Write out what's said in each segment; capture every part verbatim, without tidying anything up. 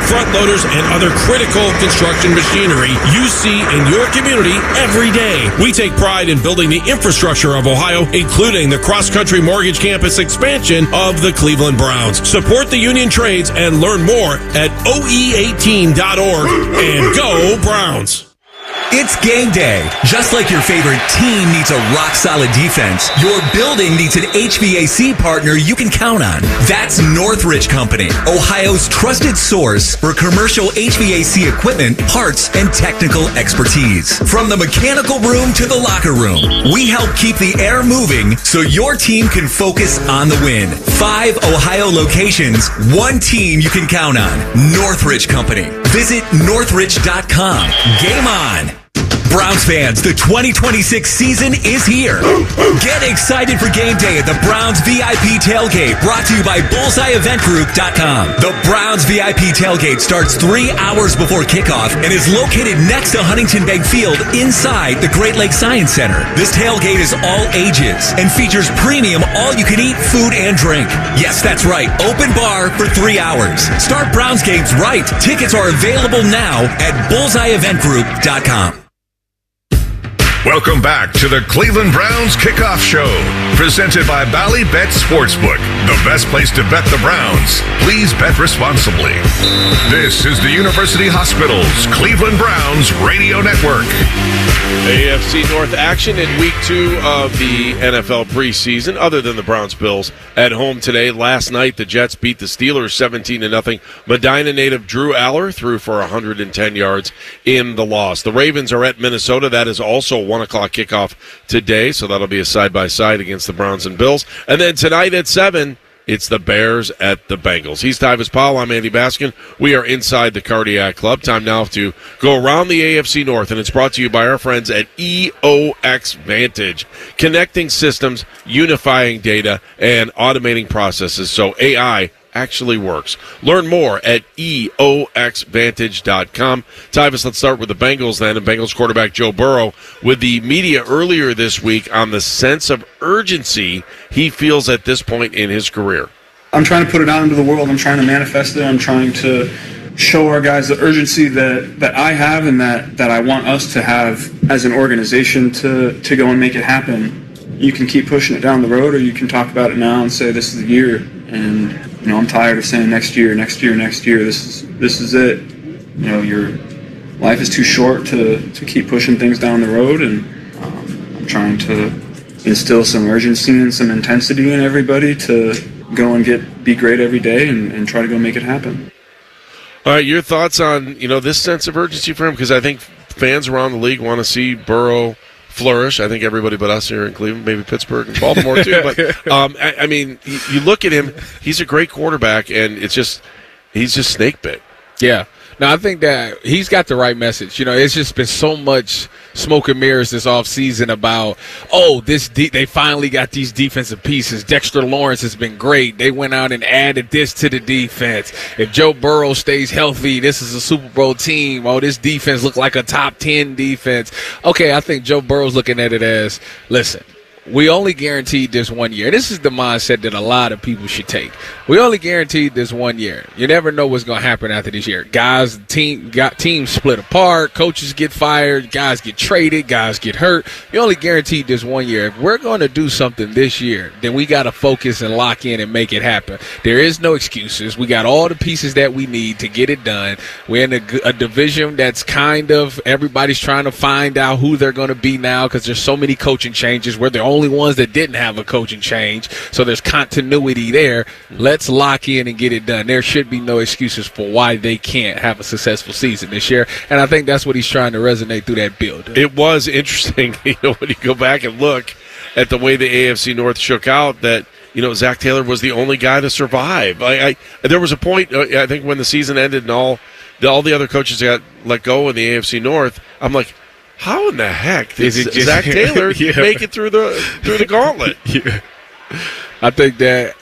front loaders, and other critical construction machinery you see in your community every day. We take pride in building the infrastructure of Ohio, including the cross-country mortgage campus expansion of the Cleveland Browns. Support the union trades and learn more at O E eighteen dot org and go Browns. It's game day. Just like your favorite team needs a rock-solid defense, your building needs an H V A C partner you can count on. That's Northridge Company, Ohio's trusted source for commercial H V A C equipment, parts, and technical expertise. From the mechanical room to the locker room, we help keep the air moving so your team can focus on the win. Five Ohio locations, one team you can count on. Northridge Company. Visit northridge dot com. Game on. Browns fans, the twenty twenty-six season is here. Get excited for game day at the Browns V I P Tailgate, brought to you by bullseye event group dot com. The Browns V I P Tailgate starts three hours before kickoff and is located next to Huntington Bank Field inside the Great Lakes Science Center. This tailgate is all ages and features premium all-you-can-eat food and drink. Yes, that's right, open bar for three hours. Start Browns games right. Tickets are available now at bullseye event group dot com. Welcome back to the Cleveland Browns Kickoff Show, presented by Bally Bet Sportsbook, the best place to bet the Browns. Please bet responsibly. This is the University Hospitals Cleveland Browns Radio Network. A F C North action in week two of the N F L preseason, other than the Browns-Bills at home today. Last night, the Jets beat the Steelers seventeen to nothing. Medina native Drew Aller threw for one hundred ten yards in the loss. The Ravens are at Minnesota. That is also one o'clock kickoff today, so that'll be a side-by-side against the Browns and Bills. And then tonight at seven, it's the Bears at the Bengals. He's Tyvis Powell. I'm Andy Baskin. We are inside the Cardiac Club. Time now to go around the A F C North, and it's brought to you by our friends at E O X Vantage. Connecting systems, unifying data, and automating processes so A I actually works. Learn more at E O X vantage dot com. Tyvis, let's start with the Bengals then, and Bengals quarterback Joe Burrow with the media earlier this week on the sense of urgency he feels at this point in his career. I'm trying to put it out into the world. I'm trying to manifest it. I'm trying to show our guys the urgency that, that I have and that, that I want us to have as an organization to, to go and make it happen. You can keep pushing it down the road, or you can talk about it now and say this is the year. And you know, I'm tired of saying next year, next year, next year. This is this is it. You know, your life is too short to, to keep pushing things down the road, and um, I'm trying to instill some urgency and some intensity in everybody to go and get be great every day and, and try to go make it happen. All right, your thoughts on you know this sense of urgency for him, because I think fans around the league want to see Burrow flourish. I think everybody but us here in Cleveland, maybe Pittsburgh and Baltimore too. But um, I, I mean, you look at him; he's a great quarterback, and it's just he's just snake bit. Yeah. No, I think that he's got the right message. You know, it's just been so much smoke and mirrors this offseason about, oh, this de- they finally got these defensive pieces. Dexter Lawrence has been great. They went out and added this to the defense. If Joe Burrow stays healthy, this is a Super Bowl team. Oh, this defense looked like a top ten defense. Okay, I think Joe Burrow's looking at it as, listen, we only guaranteed this one year. This is the mindset that a lot of people should take. We only guaranteed this one year. You never know what's going to happen after this year. Guys, team, got teams split apart. Coaches get fired. Guys get traded. Guys get hurt. You only guaranteed this one year. If we're going to do something this year, then we got to focus and lock in and make it happen. There is no excuses. We got all the pieces that we need to get it done. We're in a, a division that's kind of everybody's trying to find out who they're going to be now because there's so many coaching changes. We're the only ones that didn't have a coaching change, so there's continuity there. Let's lock in and get it done. There should be no excuses for why they can't have a successful season this year, and I think that's what he's trying to resonate through that build. It was interesting, you know, when you go back and look at the way the A F C North shook out, that you know Zach Taylor was the only guy to survive. I, I there was a point, I think, when the season ended and all the, all the other coaches got let go in the A F C North. I'm like, how in the heck did just, Zach Taylor yeah. make it through the through the gauntlet? Yeah. I think that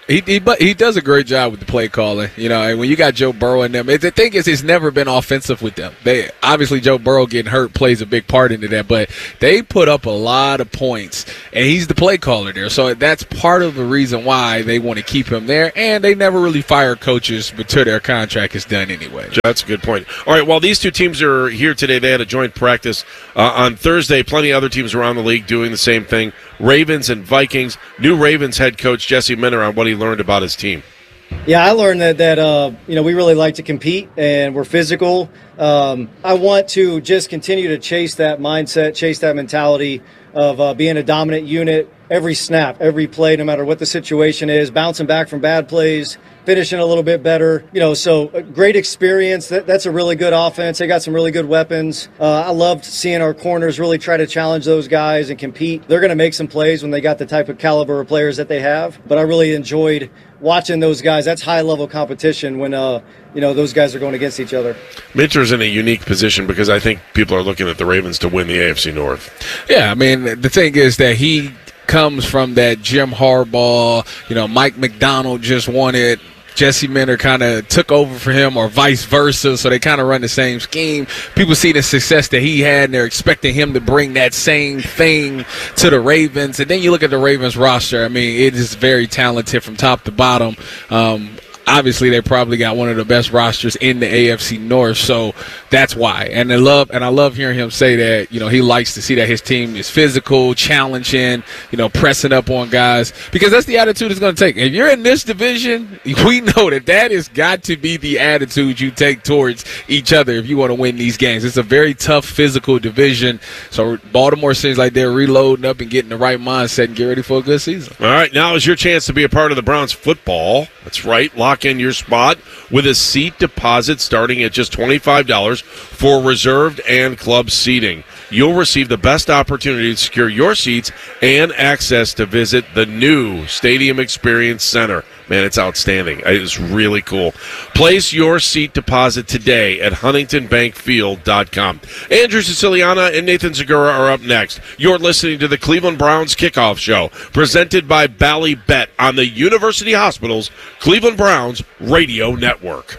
He, he but he does a great job with the play calling, you know. And when you got Joe Burrow in them, it, the thing is, it's never been offensive with them. They obviously Joe Burrow getting hurt plays a big part into that, but they put up a lot of points, and he's the play caller there. So that's part of the reason why they want to keep him there. And they never really fire coaches until their contract is done anyway. That's a good point. All right, while these two teams are here today, they had a joint practice uh, on Thursday. Plenty of other teams around the league doing the same thing. Ravens and Vikings. New Ravens head coach Jesse Minter on what he learned about his team. Yeah, I learned that, that uh, you know, we really like to compete and we're physical. Um, I want to just continue to chase that mindset, chase that mentality of uh, being a dominant unit every snap, every play, no matter what the situation is, bouncing back from bad plays, finishing a little bit better. You know, so a great experience. That, that's a really good offense. They got some really good weapons. Uh, I loved seeing our corners really try to challenge those guys and compete. They're going to make some plays when they got the type of caliber of players that they have. But I really enjoyed watching those guys. That's high-level competition when, uh, you know, those guys are going against each other. Minter's in a unique position because I think people are looking at the Ravens to win the A F C North. Yeah, I mean, the thing is that he comes from that Jim Harbaugh, you know, Mike McDonald just won it. Jesse Minter kind of took over for him or vice versa, so they kind of run the same scheme. People see the success that he had, and they're expecting him to bring that same thing to the Ravens. And then you look at the Ravens roster. I mean, it is very talented from top to bottom. Um, obviously, they probably got one of the best rosters in the A F C North, so that's why. And I love and I love hearing him say that, you know, he likes to see that his team is physical, challenging, you know, pressing up on guys, because that's the attitude it's going to take. If you're in this division, we know that that has got to be the attitude you take towards each other if you want to win these games. It's a very tough physical division, so Baltimore seems like they're reloading up and getting the right mindset and get ready for a good season. All right, now is your chance to be a part of the Browns football. That's right, lock in your spot with a seat deposit starting at just twenty-five dollars for reserved and club seating. You'll receive the best opportunity to secure your seats and access to visit the new Stadium Experience Center. Man, it's outstanding. It's really cool. Place your seat deposit today at huntington bank field dot com. Andrew Siciliana and Nathan Segura are up next. You're listening to the Cleveland Browns Kickoff Show, presented by Bally Bet on the University Hospital's Cleveland Browns Radio Network.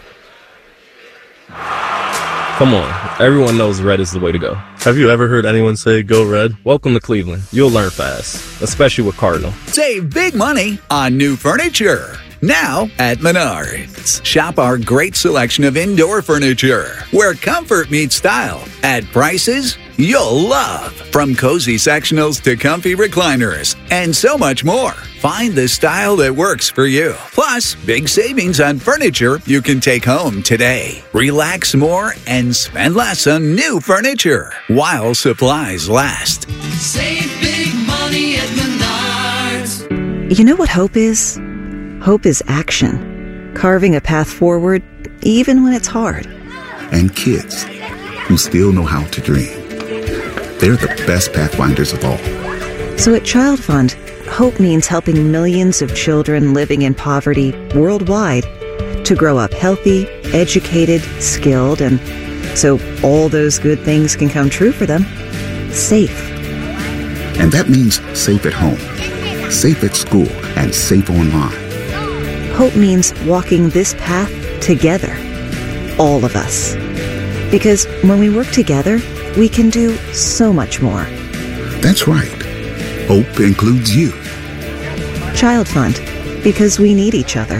Come on, everyone knows red is the way to go. Have you ever heard anyone say go red? Welcome to Cleveland. You'll learn fast, especially with Cardinal. Save big money on new furniture. Now at Menards. Shop our great selection of indoor furniture, where comfort meets style, at prices you'll love. From cozy sectionals to comfy recliners, and so much more. Find the style that works for you. Plus, big savings on furniture you can take home today. Relax more and spend less on new furniture while supplies last. Save big money at Menards. You know what hope is? Hope is action. Carving a path forward, even when it's hard. And kids who still know how to dream. They're the best pathfinders of all. So at Child Fund, hope means helping millions of children living in poverty worldwide to grow up healthy, educated, skilled, and so all those good things can come true for them. Safe. And that means safe at home, safe at school, and safe online. Hope means walking this path together, all of us. Because when we work together, we can do so much more. That's right. Hope includes you. Child Fund, because we need each other.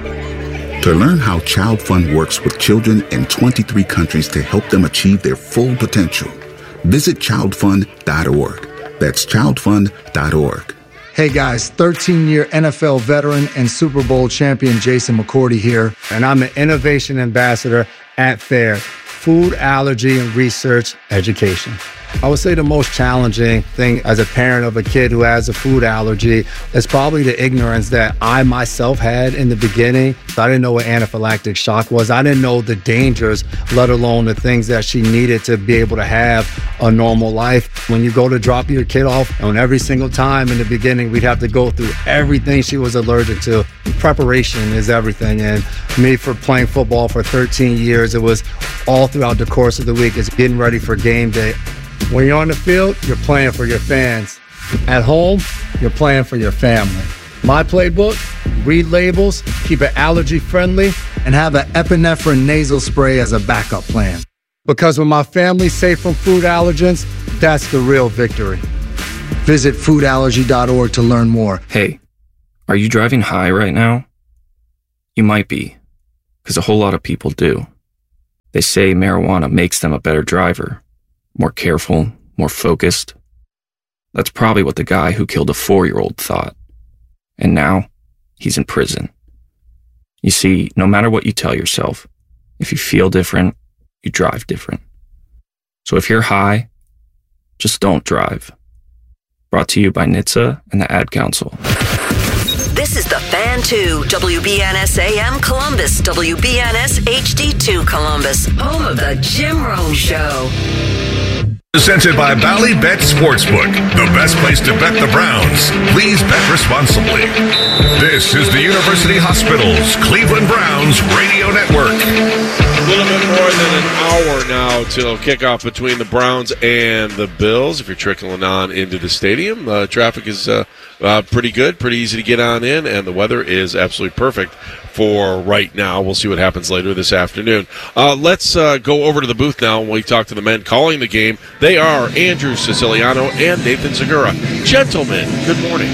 To learn how Child Fund works with children in twenty-three countries to help them achieve their full potential, visit child fund dot org. That's child fund dot org. Hey guys, thirteen-year N F L veteran and Super Bowl champion Jason McCourty here, and I'm an innovation ambassador at FAIR, Food Allergy and Research Education. I would say the most challenging thing as a parent of a kid who has a food allergy is probably the ignorance that I myself had in the beginning. I didn't know what anaphylactic shock was. I didn't know the dangers, let alone the things that she needed to be able to have a normal life. When you go to drop your kid off, and every single time in the beginning, we'd have to go through everything she was allergic to. Preparation is everything. And me, for playing football for thirteen years, it was all throughout the course of the week. It's getting ready for game day. When you're on the field, you're playing for your fans. At home, you're playing for your family. My playbook: read labels, keep it allergy friendly, and have an epinephrine nasal spray as a backup plan. Because when my family's safe from food allergens, that's the real victory. Visit food allergy dot org to learn more. Hey, are you driving high right now? You might be, because a whole lot of people do. They say marijuana makes them a better driver, more careful, more focused. That's probably what the guy who killed a four-year-old thought. And now, he's in prison. You see, no matter what you tell yourself, if you feel different, you drive different. So if you're high, just don't drive. Brought to you by N H T S A and the Ad Council. This is the Fan two, W B N S A M Columbus, W B N S H D two Columbus, home of the Jim Rome Show. Presented by Bally Bet Sportsbook, the best place to bet the Browns. Please bet responsibly. This is the University Hospitals Cleveland Browns Radio Network. A little bit more than an hour now till kickoff between the Browns and the Bills. If you're trickling on into the stadium, uh, traffic is uh, uh, pretty good, pretty easy to get on in, and the weather is absolutely perfect for right now. We'll see what happens later this afternoon. Uh, let's uh, go over to the booth now when we talk to the men calling the game. They are Andrew Siciliano and Nathan Segura. Gentlemen, good morning.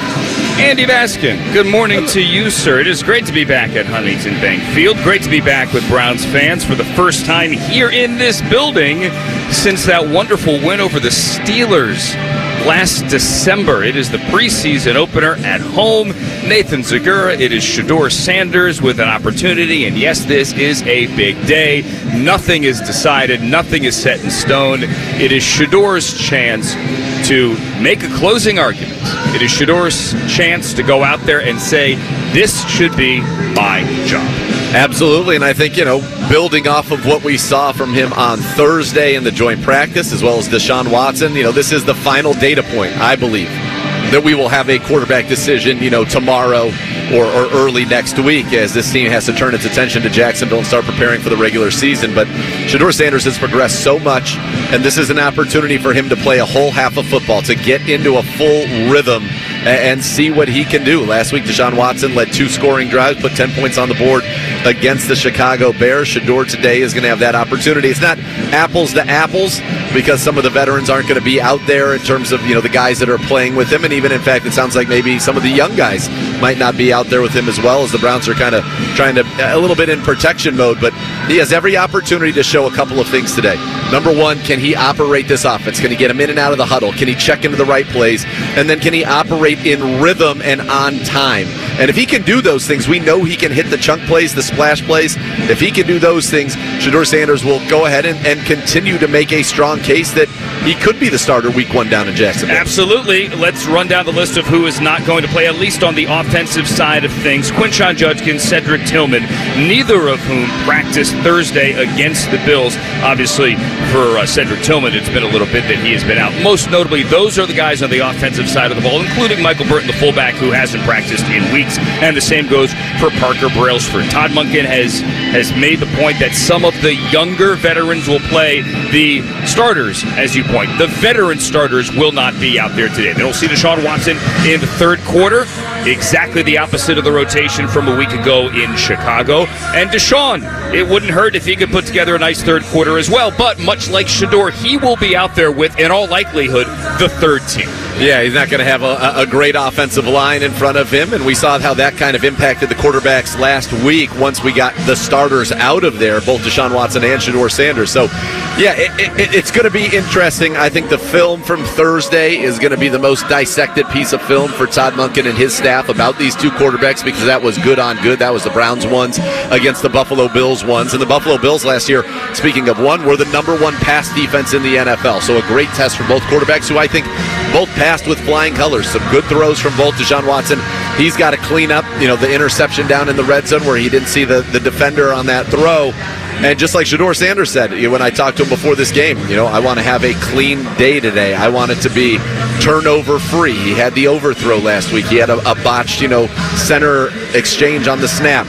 Andy Baskin, good morning to you, sir. It is great to be back at Huntington Bank Field. Great to be back with Browns fans for the first time here in this building since that wonderful win over the Steelers last December. It is the preseason opener at home. Nathan Segura, it is Shedeur Sanders with an opportunity, and yes, this is a big day. Nothing is decided. Nothing is set in stone. It is Shedeur's chance to make a closing argument. It is Shedeur's chance to go out there and say, this should be my job. Absolutely, and I think, you know, building off of what we saw from him on Thursday in the joint practice, as well as Deshaun Watson, you know, this is the final data point, I believe, that we will have a quarterback decision, you know, tomorrow or, or early next week, as this team has to turn its attention to Jacksonville and start preparing for the regular season. But Shedeur Sanders has progressed so much, and this is an opportunity for him to play a whole half of football, to get into a full rhythm and see what he can do. Last week, Deshaun Watson led two scoring drives, put ten points on the board against the Chicago Bears. Shedeur today is going to have that opportunity. It's not apples to apples because some of the veterans aren't going to be out there in terms of, you know, the guys that are playing with him. And even, in fact, it sounds like maybe some of the young guys might not be out there with him as well, as the Browns are kind of trying to, a little bit in protection mode. But he has every opportunity to show a couple of things today. Number one, can he operate this offense? Can he get him in and out of the huddle? Can he check into the right plays? And then can he operate in rhythm and on time? And if he can do those things, we know he can hit the chunk plays, the splash plays. If he can do those things, Shedeur Sanders will go ahead and, and continue to make a strong case that he could be the starter week one down in Jacksonville. Absolutely. Let's run down the list of who is not going to play, at least on the offensive side of things. Quinshon Judkins, Cedric Tillman, neither of whom practiced Thursday against the Bills. Obviously, for uh, Cedric Tillman, it's been a little bit that he has been out. Most notably, those are the guys on the offensive side of the ball, including Michael Burton, the fullback, who hasn't practiced in weeks. And the same goes for Parker Brailsford. Todd Monken has, has made the point that some of the younger veterans will play. The starters, as you point, the veteran starters will not be out there today. They don't see Deshaun Watson in the third quarter. Exactly the opposite of the rotation from a week ago in Chicago. And Deshaun, it wouldn't hurt if he could put together a nice third quarter as well. But much like Shedeur, he will be out there with, in all likelihood, the third team. Yeah, he's not going to have a, a great offensive line in front of him, and we saw how that kind of impacted the quarterbacks last week once we got the starters out of there, both Deshaun Watson and Shedeur Sanders. So, yeah, it, it, it's going to be interesting. I think the film from Thursday is going to be the most dissected piece of film for Todd Monken and his staff about these two quarterbacks, because that was good on good. That was the Browns ones against the Buffalo Bills ones. And the Buffalo Bills last year, speaking of one, were the number one pass defense in the N F L. So a great test for both quarterbacks, who I think both passed with flying colors. Some good throws from both. Deshaun Watson, he's got to clean up, you know, the interception down in the red zone where he didn't see the, the defender on that throw. And just like Shedeur Sanders said, you know, when I talked to him before this game, you know, I want to have a clean day today. I want it to be turnover free. He had the overthrow last week. He had a, a botched, you know, center exchange on the snap.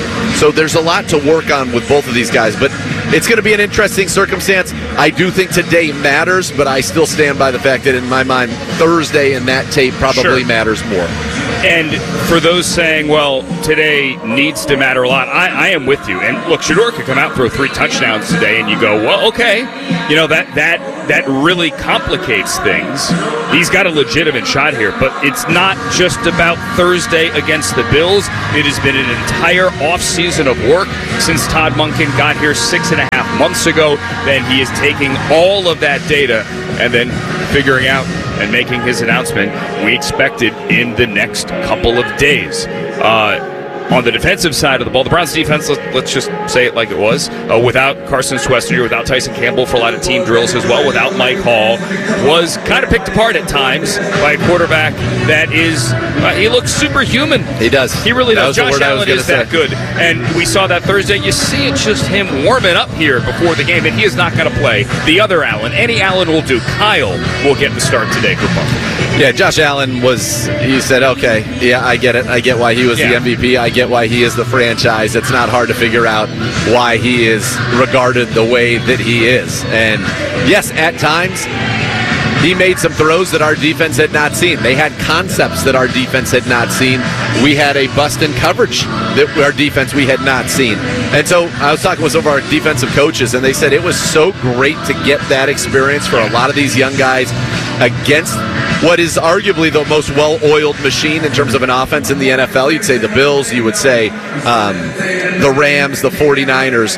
So there's a lot to work on with both of these guys, but it's going to be an interesting circumstance. I do think today matters, but I still stand by the fact that in my mind, Thursday and that tape probably sure. matters more. And for those saying, well, today needs to matter a lot, I, I am with you. And look, Shedeur could come out and throw three touchdowns today, and you go, well, okay. You know, that that that really complicates things. He's got a legitimate shot here, but it's not just about Thursday against the Bills. It has been an entire offseason of work since Todd Monken got here six and a half months ago. Then he is taking all of that data and then figuring out and making his announcement, we expect it in the next couple of days. Uh, on the defensive side of the ball, the Browns defense, let's just say it like it was, uh, without Carson Schwestinger, without Tyson Campbell for a lot of team drills as well, without Mike Hall, was kind of picked apart at times by a quarterback that is, uh, he looks superhuman. He does. He really that does. Josh Allen is that say. good. And we saw that Thursday. You see it's just him warming up here before the game, and he is not going to play. The other Allen, any Allen will do. Kyle will get the start today for Buffalo. Yeah, Josh Allen was, he said, okay, yeah, I get it. I get why he was yeah. the M V P. I get why he is the franchise. It's not hard to figure out why he is regarded the way that he is. And yes, at times, he made some throws that our defense had not seen. They had concepts that our defense had not seen. We had a bust in coverage that our defense we had not seen. And so I was talking with some of our defensive coaches, and they said it was so great to get that experience for a lot of these young guys against what is arguably the most well-oiled machine in terms of an offense in the N F L. You'd say the Bills, you would say um, the Rams, the forty-niners.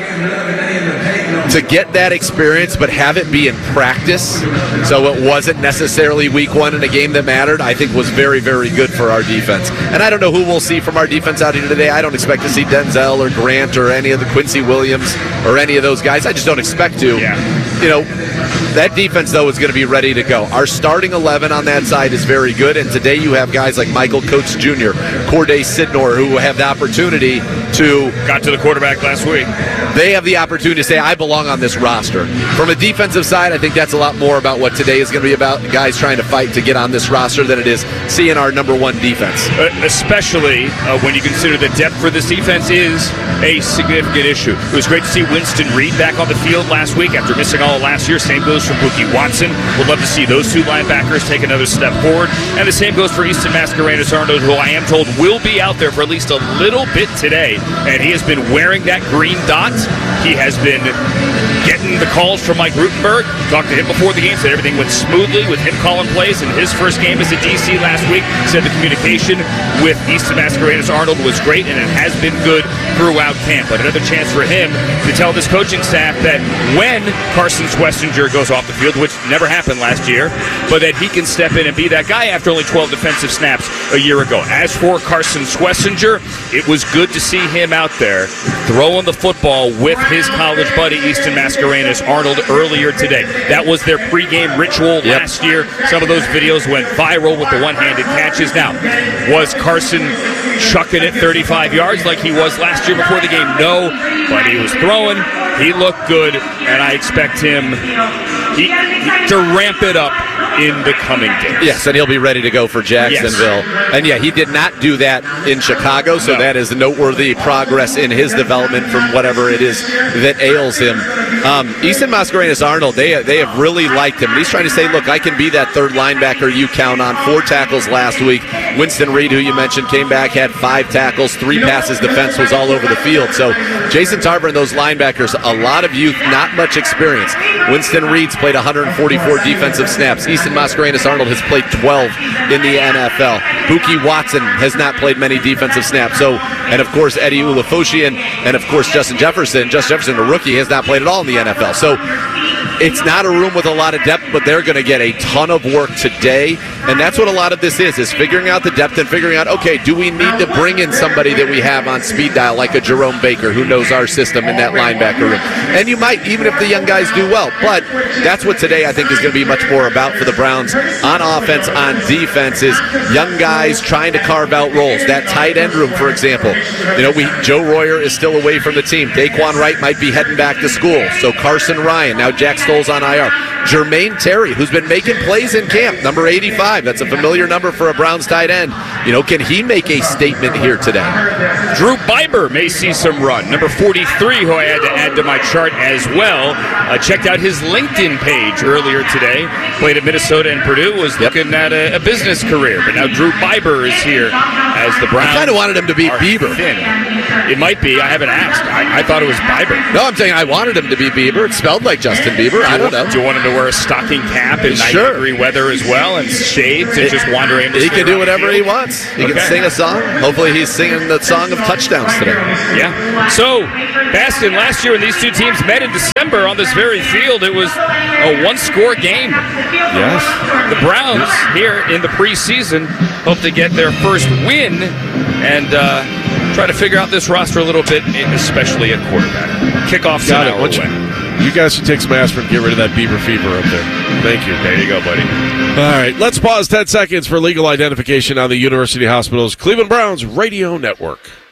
To get that experience but have it be in practice, so it wasn't necessarily week one in a game that mattered, I think was very, very good for our defense. And I don't know who we'll see from our defense out here today. I don't expect to see Denzel or Grant or any of the Quincy Williams or any of those guys. I just don't expect to. Yeah. You know, that defense, though, is going to be ready to go. Our starting eleven on that side is very good, and today you have guys like Michael Coates Junior, Corday Sidnor, who have the opportunity to... Got to the quarterback last week. They have the opportunity to say, I belong on this roster. From a defensive side, I think that's a lot more about what today is going to be about, guys trying to fight to get on this roster, than it is seeing our number one defense. Uh, especially uh, when you consider the depth for this defense is a significant issue. It was great to see Winston Reed back on the field last week after missing all of last year. Same goes for Mookie Watson. We'd love to see those two linebackers take another step forward. And the same goes for Easton Mascarenas-Arnold, who I am told will be out there for at least a little bit today. And he has been wearing that green dot. He has been getting the calls from Mike Rutenberg. Talked to him before the game, said everything went smoothly with him calling plays in his first game as a D C last week. Said the communication with Easton Mascarenas-Arnold was great, and it has been good throughout camp. But another chance for him to tell this coaching staff that when Carson Schwestinger goes off the field, which never happened last year, but that he can step in and be that guy after only twelve defensive snaps a year ago. As for Carson Schwestinger, it was good to see him out there throwing the football with his college buddy Easton Mascarenas-Arnold earlier today. That was their pregame ritual yep. last year. Some of those videos went viral with the one-handed catches. Now, was Carson chucking it thirty-five yards like he was last year before the game? No, but he was throwing. He looked good, and I expect him he, he, to ramp it up in the coming days. Yes, and he'll be ready to go for Jacksonville. Yes. And yeah, he did not do that in Chicago, so no. that is noteworthy progress in his development from whatever it is that ails him. Um, Easton Mascarenas-Arnold, they, they have really liked him. And he's trying to say, look, I can be that third linebacker you count on. Four tackles last week. Winston Reed, who you mentioned, came back, had five tackles, three passes. Defense was all over the field. So Jason Tarver and those linebackers, a lot of youth, not much experience. Winston Reed's played one hundred forty-four defensive snaps. Easton Mascarenas-Arnold has played twelve in the N F L. Mookie Watson has not played many defensive snaps. So, and of course, Eddie Ulafoshian, and of course, Justin Jefferson. Justin Jefferson, a rookie, has not played at all in the N F L. So it's not a room with a lot of depth, but they're going to get a ton of work today. And that's what a lot of this is, is figuring out the depth and figuring out, okay, do we need to bring in somebody that we have on speed dial, like a Jerome Baker, who knows our system in that linebacker room? And you might, even if the young guys do well. But that's what today I think is going to be much more about for the Browns on offense, on defense, is young guys trying to carve out roles. That tight end room, for example. You know, we Joe Royer is still away from the team. Daquan Wright might be heading back to school. So Carson Ryan, now Jack Stoll's on I R. Jermaine Terry, who's been making plays in camp, number eighty-five. five. That's a familiar number for a Browns tight end. You know, can he make a statement here today? Drew Biber may see some run. Number forty-three, who I had to add to my chart as well. Uh, checked out his LinkedIn page earlier today. Played at Minnesota and Purdue. Was looking at a, a business career. But now Drew Biber is here as the Browns. I kind of wanted him to be Bieber. Thin. It might be. I haven't asked. I, I thought it was Biber. No, I'm saying I wanted him to be Bieber. It spelled like Justin Bieber. I don't know. Do you want him to wear a stocking cap in Sure. ninety degree weather as well and shades and just wander in? He can do whatever he wants. He Okay. can sing a song. Hopefully he's singing the song of touchdowns today. Yeah. So, Baston, last year when these two teams met in December on this very field, it was a one-score game. Yes. The Browns here in the preseason hope to get their first win and uh, try to figure out this roster a little bit, especially at quarterback. Kickoff's Got an it. hour Once you, away. you guys should take some aspirin, get rid of that Bieber fever up there. Thank you. There you go, buddy. All right, let's pause ten seconds for legal identification on the University Hospital's Cleveland Browns Radio Network.